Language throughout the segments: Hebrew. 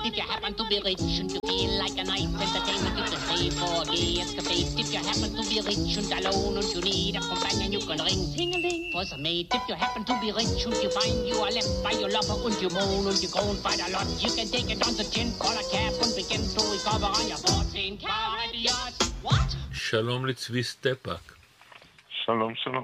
If you happen to be rich and you feel like a nice entertainment, you can pay for a gay escapade. If you happen to be rich and alone and you need a companion, you can ring ting-a-ling for some mate. If you happen to be rich and you find you are left by your lover and you moan and you groan quite a lot, you can take it on the chin, call a cab and begin to recover on your 14-carat yacht. What? שלום לצבי סטפאק. שלום, שלום.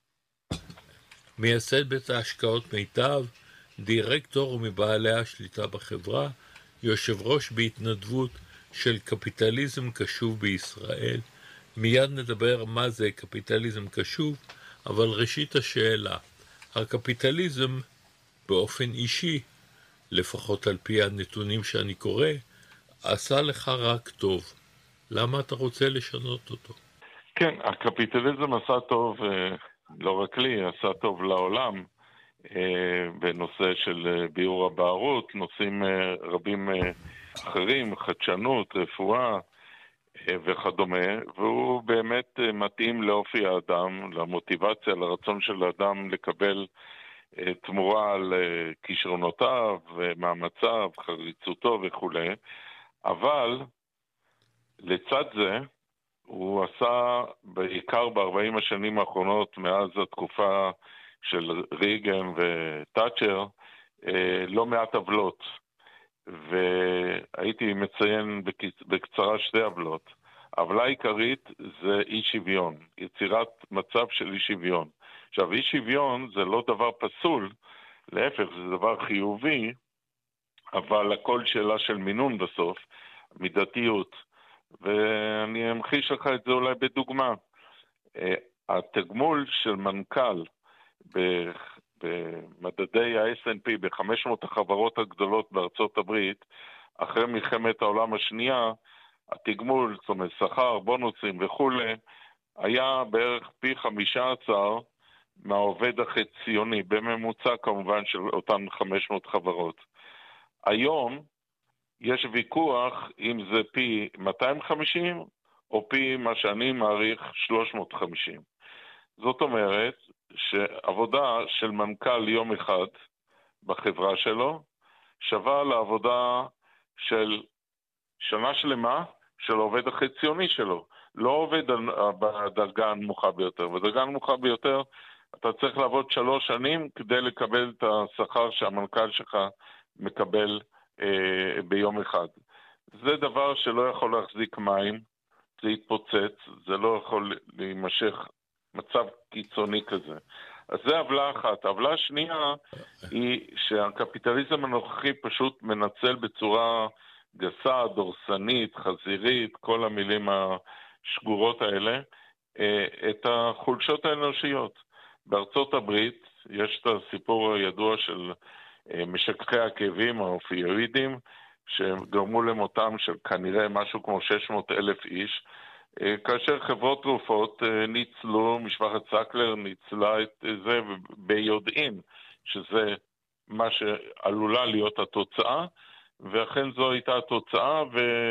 מייסד בית ההשקעות מיטב, דירקטור ומבעלי השליטה בחברה, יושב ראש בהתנדבות של קפיטליזם קשוב בישראל. מיד נדבר מה זה קפיטליזם קשוב, אבל ראשית השאלה, הקפיטליזם באופן אישי, לפחות על פי הנתונים שאני קורא, עשה לך רק טוב. למה אתה רוצה לשנות אותו? כן, הקפיטליזם עשה טוב, לא רק לי, עשה טוב לעולם, בנושא של ביאור הבערות, נושאים רבים אחרים, חדשנות, רפואה וכדומה, והוא באמת מתאים לאופי האדם, למוטיבציה, לרצון של האדם לקבל תמורה על כישרונותיו, מאמציו, חריצותו וכו'. אבל לצד זה, הוא עשה בעיקר ב-40 השנים האחרונות, מאז התקופה של ריגן וטאצ'ר, לא מעט עוולות. והייתי מציין בקצרה שתי עוולות. העוולה העיקרית זה אי שוויון, יצירת מצב של אי שוויון. עכשיו, אי שוויון זה לא דבר פסול, להפך, זה דבר חיובי, אבל הכל שאלה של מינון בסוף, מידתיות. ואני אמחיש לך את זה אולי בדוגמה. התגמול של מנכ"ל במדדי ה-S&P, ב-500 החברות הגדולות בארצות הברית, אחרי מלחמת העולם השנייה, התגמול, זאת אומרת, שכר, בונוסים וכו', היה בערך פי 15 מהעובד החציוני, בממוצע כמובן של אותן 500 חברות. היום יש ויכוח אם זה פי 250 או פי מה שאני מעריך 350. זאת אומרת שעבודה של מנכ"ל יום אחד בחברה שלו שווה לעבודה של שנה שלמה של העובד החציוני שלו. לא עובד בדרגה הנמוכה ביותר. בדרגה הנמוכה ביותר אתה צריך לעבוד 3 שנים כדי לקבל את השכר שהמנכ"ל שלך מקבל ביום אחד. זה דבר שלא יכול להחזיק מים, זה יתפוצץ, זה לא יכול להימשך מצב קיצוני כזה. אז זה עוולה אחת. העוולה השנייה היא שהקפיטליזם הנוכחי פשוט מנצל בצורה גסה, דורסנית, חזירית, כל המילים השגורות האלה, את החולשות האנושיות. בארצות הברית יש את הסיפור הידוע של משככי הכאבים, האופיואידים, שגרמו למותם של כנראה משהו כמו 600,000 איש, כאשר חברות תרופות ניצלו, משפחת סקלר ניצלה את זה ביודעין, שזה מה שעלולה להיות התוצאה, ואכן זו הייתה התוצאה,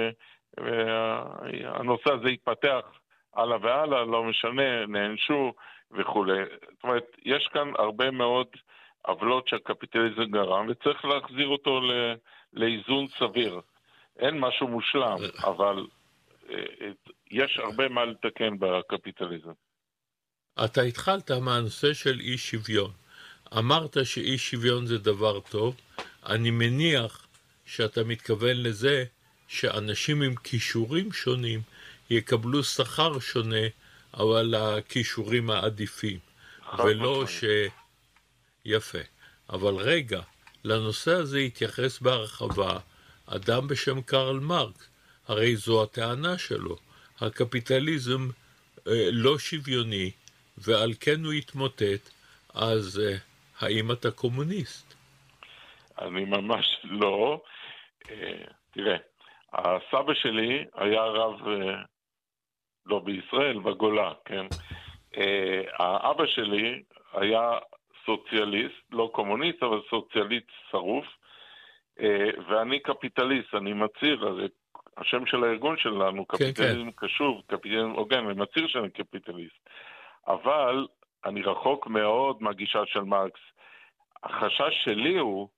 והנושא הזה התפתח הלאה והלאה, לא משנה, נענשו וכו'. זאת אומרת, יש כאן הרבה מאוד עוולות שהקפיטליזם גרם, וצריך להחזיר אותו לאיזון סביר. אין משהו מושלם, אבל יש הרבה מה לתקן בקפיטליזם. אתה התחלת מהנושא של אי שוויון. אמרת שאי שוויון זה דבר טוב. אני מניח שאתה מתכוון לזה שאנשים עם כישורים שונים יקבלו שכר שונה, אבל הכישורים העדיפים. ולא יפה. אבל רגע, לנושא הזה התייחס בהרחבה אדם בשם קרל מרקס. הרי זו הטענה שלו. הקפיטליזם לא שוויוני, ועל כן הוא התמוטט. אז האם אתה קומוניסט? אני ממש לא. תראה, הסבא שלי היה רב, לא בישראל, בגולה, כן? האבא שלי היה סוציאליסט, לא קומוניסט, אבל סוציאליסט שרוף, ואני קפיטליסט, אני מצהיר, הרי השם של הארגון שלנו, קפיטליזם קשוב, קפיטליזם הוגן, אני מצהיר שאני קפיטליסט. אבל אני רחוק מאוד מהגישה של מרקס. החשש שלי הוא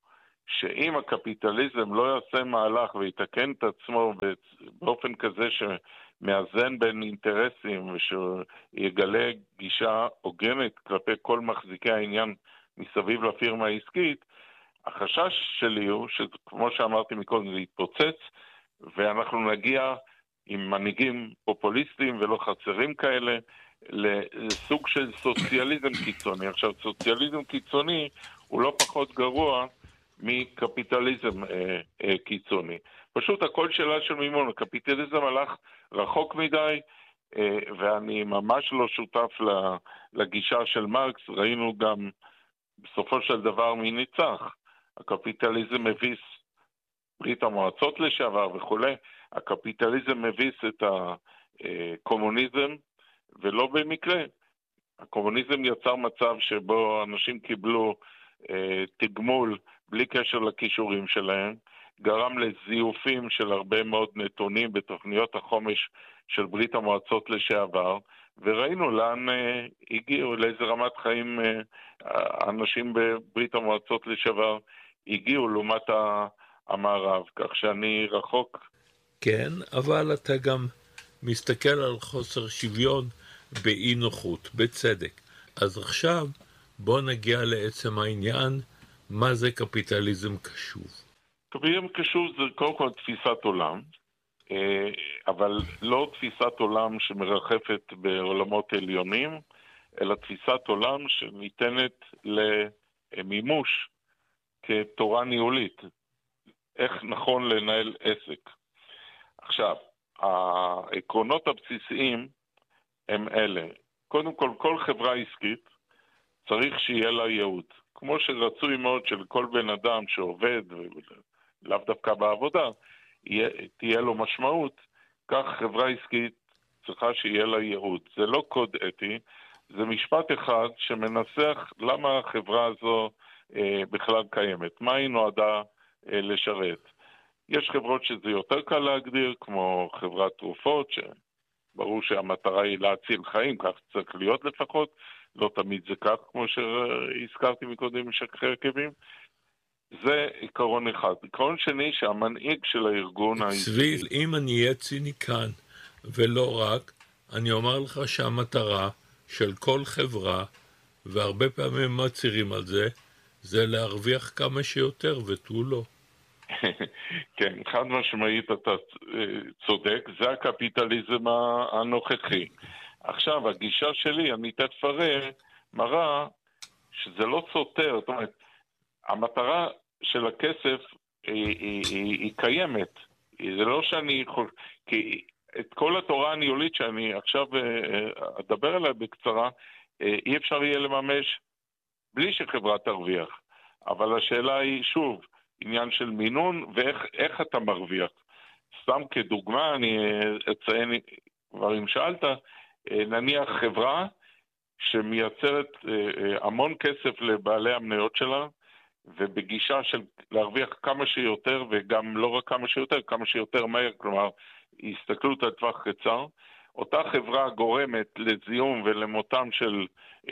שאם הקפיטליזם לא יעשה מהלך ויתקן את עצמו באופן כזה שמאזן בין אינטרסים ושיגלה גישה הוגנת כלפי כל מחזיקי העניין מסביב לפירמה העסקית, החשש שלי הוא שכמו שאמרתי מקודם זה יתפוצץ ואנחנו נגיע עם מנהיגים פופוליסטיים ולא חסרים כאלה לסוג של סוציאליזם קיצוני. עכשיו סוציאליזם קיצוני הוא לא פחות גרוע מקפיטליזם קיצוני. פשוט הכל שאלה של מימון. הקפיטליזם הלך רחוק מדי, ואני ממש לא שותף לגישה של מרקס. ראינו גם בסופו של דבר מי ניצח. הקפיטליזם מביס ברית המועצות לשעבר וכו'. הקפיטליזם מביס את הקומוניזם, ולא במקרה. הקומוניזם יצר מצב שבו אנשים קיבלו תגמול בלי קשר לכישורים שלהם, גרם לזיופים של הרבה מאוד נתונים בתוכניות החומש של ברית המועצות לשעבר, וראינו לאן הגיעו, לאיזה רמת חיים אנשים בברית המועצות לשעבר הגיעו לעומת המערב, כך שאני רחוק. כן, אבל אתה גם מסתכל על חוסר שוויון באי נוחות, בצדק. אז עכשיו בוא נגיע לעצם העניין, מה זה קפיטליזם קשוב? קפיטליזם קשוב זה קודם כל תפיסת עולם, אבל לא תפיסת עולם שמרחפת בעולמות עליונים, אלא תפיסת עולם שניתנת למימוש כתורה ניהולית. איך נכון לנהל עסק. עכשיו, העקרונות הבסיסיים הם אלה. קודם כל, כל חברה עסקית צריך שיהיה לה ייעוד. כמו שרצוי מאוד של כל בן אדם שעובד, לאו דווקא בעבודה, תהיה לו משמעות, כך חברה עסקית צריכה שיהיה לה ייעוד. זה לא קוד אתי, זה משפט אחד שמנסח למה החברה הזו בכלל קיימת, מה היא נועדה לשרת. יש חברות שזה יותר קל להגדיר, כמו חברת תרופות, שברור שהמטרה היא להציל חיים, כך צריך להיות לפחות, לא תמיד זה כך, כמו שהזכרתי מקודם משככי עקבים. זה עיקרון אחד. עיקרון שני, שהמנהיג של הארגון... צבי, אם אני אהיה ציניקן, ולא רק, אני אומר לך שהמטרה של כל חברה, והרבה פעמים מצהירים על זה, זה להרוויח כמה שיותר ותו לא. כן, חד משמעית אתה צודק, זה הקפיטליזם הנוכחי. עכשיו, הגישה שלי, אני תכף מראה שזה לא סותר, זאת אומרת, המטרה של הכסף היא קיימת. זה לא שאני כי את כל התורה הניהולית שאני עכשיו אדבר עליה בקצרה, אי אפשר יהיה לממש בלי שחברה תרוויח. אבל השאלה היא, שוב, עניין של מינון ואיך אתה מרוויח. סתם כדוגמה, אני אציין, כבר אם שאלת, נניח חברה שמייצרת המון כסף לבעלי המניות שלה, ובגישה של להרוויח כמה שיותר, וגם לא רק כמה שיותר מהר, כלומר, הסתכלות על טווח קצר, אותה חברה גורמת לזיהום ולמותם של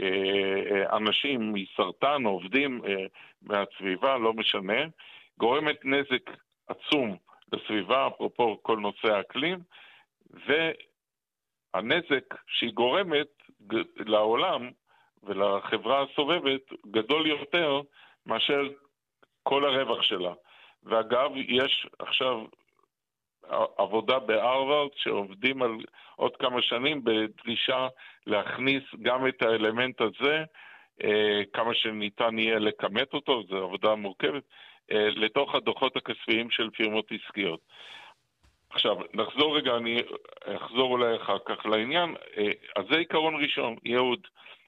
אנשים מסרטן, עובדים מהסביבה, לא משנה, גורמת נזק עצום לסביבה, אפרופו כל נושא האקלים, והנזק שהיא גורמת לעולם ולחברה הסובבת גדול יותר מאשר כל הרווח שלה. ואגב, יש עכשיו עבודה בהרווארד שעובדים על עוד כמה שנים בדרישה להכניס גם את האלמנט הזה, כמה שניתן יהיה לכמת אותו, זו עבודה מורכבת, לתוך הדוחות הכספיים של פירמות עסקיות. עכשיו, נחזור רגע, אני אחזור אולי אחר כך לעניין, אז זה עיקרון ראשון, ייעוד.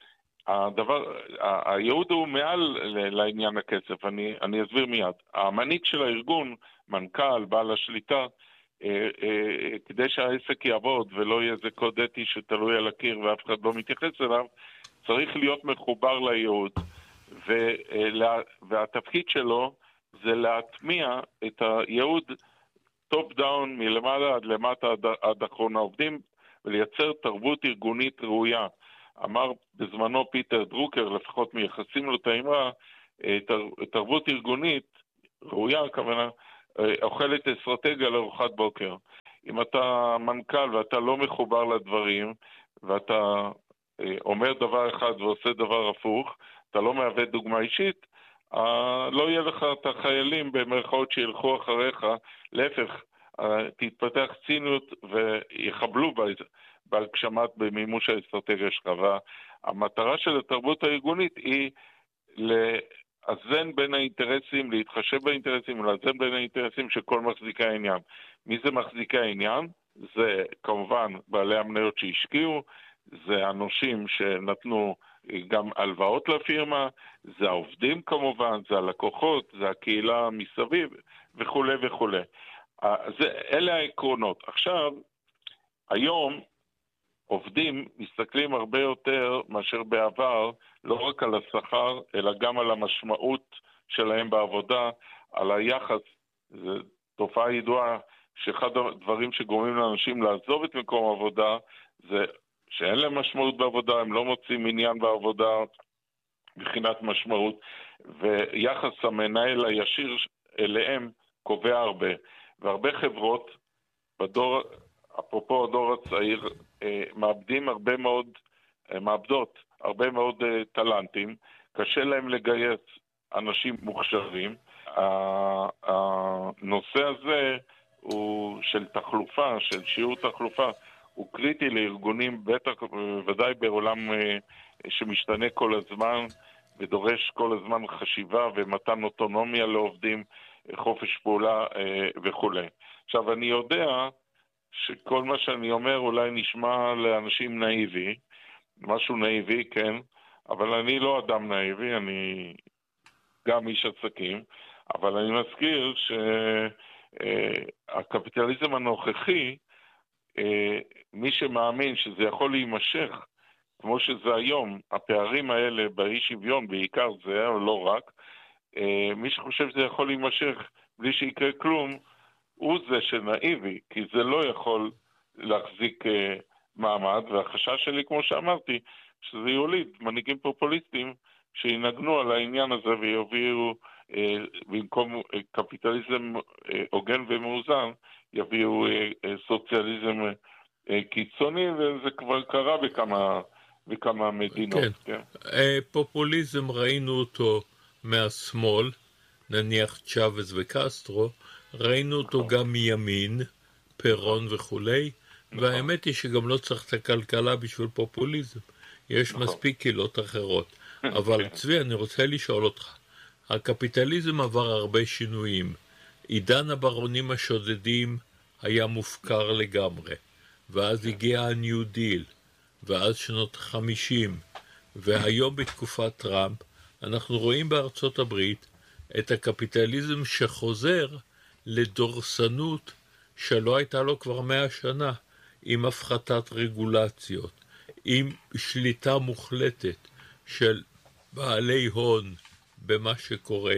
הייעוד הוא מעל לעניין הכסף, אני אסביר מיד. המנהיג של הארגון, מנכ"ל, בעל השליטה, כדי שהעסק יעבוד ולא יהיה איזה קוד אתי שתלוי על הקיר ואף אחד לא מתייחס אליו, צריך להיות מחובר לייעוד, והתפקיד שלו זה להטמיע את הייעוד טופ דאון מלמעלה עד למטה עד אחרון העובדים, ולייצר תרבות ארגונית ראויה. אמר בזמנו פיטר דרוקר, לפחות מייחסים לו את האמרה, תרבות ארגונית ראויה, הכוונה, אוכלת אסטרטגיה לארוחת בוקר. אם אתה מנכ"ל ואתה לא מחובר לדברים, ואתה אומר דבר אחד ועושה דבר הפוך, אתה לא מהווה דוגמה אישית, לא יהיה לך את החיילים במרכאות שילכו אחריך, להפך, תתפתח ציניות ויחבלו בהגשמת במימוש האסטרטגיה שלך. והמטרה של התרבות הארגונית היא לאזן בין האינטרסים, להתחשב באינטרסים ולאזן בין האינטרסים של כל מחזיקי העניין. מי זה מחזיקי העניין? זה כמובן בעלי המניות שהשקיעו, זה אנשים שנתנו גם הלוואות לפירמה, זה העובדים כמובן, זה הלקוחות, זה הקהילה מסביב וכו' וכו'. אלה העקרונות. עכשיו, היום עובדים מסתכלים הרבה יותר מאשר בעבר, לא רק על השכר, אלא גם על המשמעות שלהם בעבודה, על היחס. זו תופעה ידועה שאחד הדברים שגורמים לאנשים לעזוב את מקום העבודה, זה שאין להם משמעות בעבודה, הם לא מוצאים עניין בעבודה מבחינת משמעות, ויחס המנהל הישיר אליהם קובע הרבה. והרבה חברות, אפרופו הדור הצעיר, מאבדות הרבה מאוד טלנטים, קשה להם לגייס אנשים מוכשרים. הנושא הזה הוא של תחלופה, של שיעור תחלופה, הוא קריטי לארגונים, בטח ודאי בעולם שמשתנה כל הזמן, ודורש כל הזמן חשיבה ומתן אוטונומיה לעובדים, חופש פעולה וכו'. עכשיו, אני יודע שכל מה שאני אומר אולי נשמע לאנשים נאיבי, משהו נאיבי, כן, אבל אני לא אדם נאיבי, אני גם איש עסקים, אבל אני מזכיר שהקפיטליזם הנוכחי, מי שמאמין שזה יכול להימשך, כמו שזה היום, הפערים האלה באי שוויון, בעיקר זה, אבל לא רק, מי שחושב שזה יכול להימשך בלי שיקרה כלום, הוא זה שנאיבי, כי זה לא יכול להחזיק מעמד, והחשש שלי, כמו שאמרתי, שזה יוליד מנהיגים פופוליסטים שינגנו על העניין הזה ויביאו, במקום קפיטליזם הוגן ומאוזן, יביאו סוציאליזם קיצוני, וזה כבר קרה בכמה מדינות. כן. פופוליזם ראינו אותו מהשמאל, נניח צ'אבס וקסטרו, ראינו אותו גם מימין, פרון וכולי, והאמת היא שגם לא צריך את הכלכלה בשביל פופוליזם, יש מספיק קהילות אחרות. אבל צבי, אני רוצה לשאול אותך, הקפיטליזם עבר הרבה שינויים, עידן הברונים השודדים היה מופקר לגמרי, ואז הגיע הניו דיל, ואז שנות ה-50, והיום בתקופת טראמפ אנחנו רואים בארצות הברית את הקפיטליזם שחוזר לדורסנות שלא הייתה לו כבר 100 שנה, עם הפחתת רגולציות, עם שליטה מוחלטת של בעלי הון במה שקורה,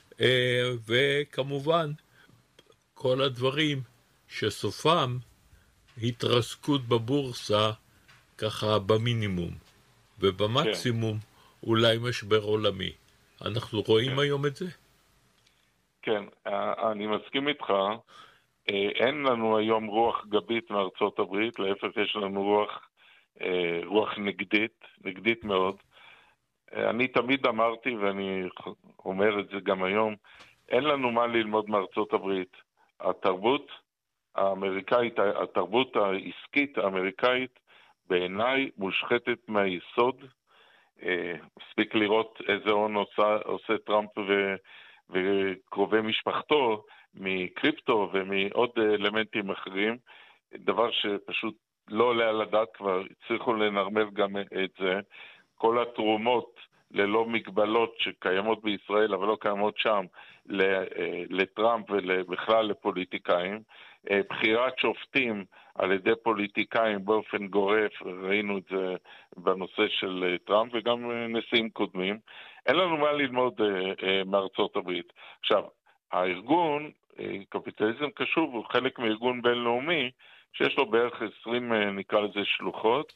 וכמובן כל הדברים שסופם התרסקות בבורסה ככה במינימום, ובמקסימום אולי משבר עולמי. אנחנו רואים היום את זה? כן, אני מסכים איתך. אין לנו היום רוח גבית מארצות הברית, להפך יש לנו רוח נגדית מאוד. אני תמיד אמרתי, ואני אומר את זה גם היום, אין לנו מה ללמוד מארצות הברית. התרבות האמריקאית, התרבות העסקית האמריקאית, בעיניי מושחתת מהיסוד. מספיק לראות איזה הון עושה טראמפ וקרובי משפחתו מקריפטו ומעוד אלמנטים אחרים, דבר שפשוט לא עולה על הדעת, כבר צריכו לנרמל גם את זה. כל התרומות ללא מגבלות שקיימות בישראל אבל לא קיימות שם לטראמפ ובכלל לפוליטיקאים, בחירת שופטים על ידי פוליטיקאים באופן גורף, ראינו את זה בנושא של טראמפ וגם נשיאים קודמים. אין לנו מה ללמוד מארצות הברית. עכשיו, הארגון, קפיטליזם קשוב, הוא חלק מארגון בינלאומי שיש לו בערך 20, נקרא לזה, שלוחות.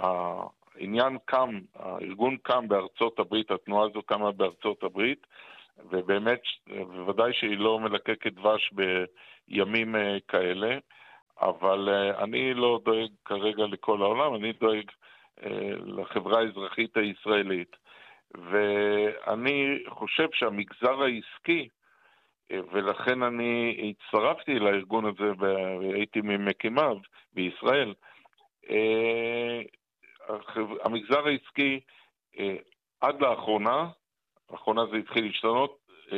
הארגון קם בארצות הברית, התנועה הזו קמה בארצות הברית, ובאמת, בוודאי שהיא לא מלקקת דבש בימים כאלה, אבל אני לא דואג כרגע לכל העולם, אני דואג לחברה האזרחית הישראלית. ואני חושב שהמגזר העסקי, ולכן אני הצטרפתי לארגון הזה והייתי ממקימיו בישראל, המגזר העסקי עד לאחרונה זה התחיל להשתנות,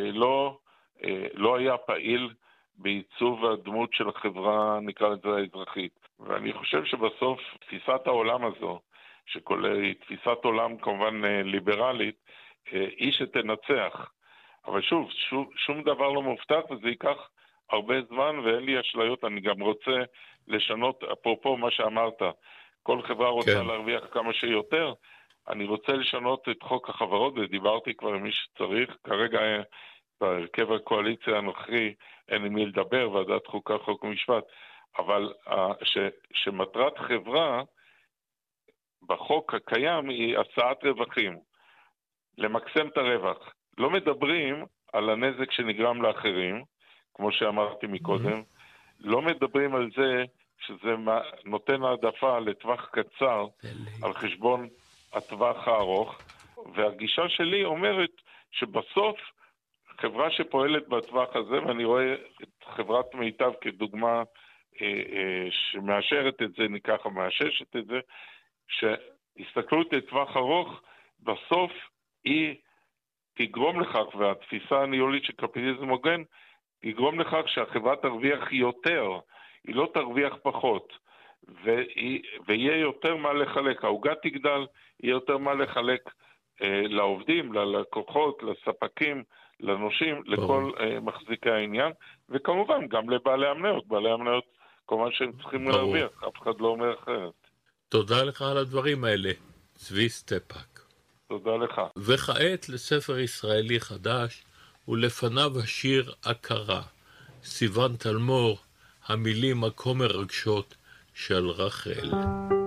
לא היה פעיל בעיצוב הדמות של החברה, נקרא לזה האזרחית. ואני חושב שבסוף תפיסת העולם הזו, שכולל תפיסת עולם כמובן ליברלית, היא שתנצח. אבל שום דבר לא מובטח וזה ייקח הרבה זמן ואין לי אשליות. אני גם רוצה לשנות, אפרופו מה שאמרת, כל חברה רוצה להרוויח כמה שיותר, אני רוצה לשנות את חוק החברות, ודיברתי כבר עם מי שצריך, כרגע בהרכב הקואליציה הנוכחי אין עם מי לדבר, ועדת חוקה, חוק ומשפט, אבל שמטרת חברה בחוק הקיים היא השאת רווחים, למקסם את הרווח. לא מדברים על הנזק שנגרם לאחרים, כמו שאמרתי מקודם, לא מדברים על זה שזה נותן העדפה לטווח קצר על חשבון הטווח הארוך, והגישה שלי אומרת שבסוף חברה שפועלת בטווח הזה, ואני רואה את חברת מיטב כדוגמה שמאשרת את זה, ניקח מאששת את זה, שהסתכלות לטווח ארוך, בסוף היא תגרום לכך, והתפיסה הניהולית של קפיטליזם הוגן, תגרום לכך שהחברה תרוויח יותר, היא לא תרוויח פחות, ויהיה יותר מה לחלק, העוגה תגדל, יהיה יותר מה לחלק לעובדים, ללקוחות, לספקים, לנושים, לכל מחזיקי העניין, וכמובן גם לבעלי המניות, בעלי המניות כמובן שהם צריכים להרוויח, אף אחד לא אומר אחרת. תודה לך על הדברים האלה, צבי סטפאק. תודה לך. וכעת לספר ישראלי חדש, ולפניו השיר הכרה, סיוון תלמור, המילים הכה מרגשות של רחל.